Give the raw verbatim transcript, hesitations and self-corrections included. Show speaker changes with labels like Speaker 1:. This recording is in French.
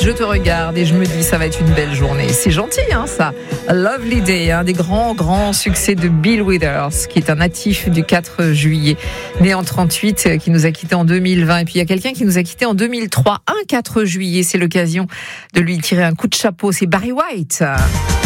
Speaker 1: je te regarde et je me dis ça va être une belle journée. C'est gentil, hein, ça. A Lovely Day, un des grands, grands succès de Bill Withers, qui est un natif du quatre juillet, né en trente-huit, qui nous a quittés en deux mille vingt. Et puis il y a quelqu'un qui nous a quittés en deux mille trois, un quatre juillet. C'est l'occasion de lui tirer un coup de chapeau. C'est Barry White.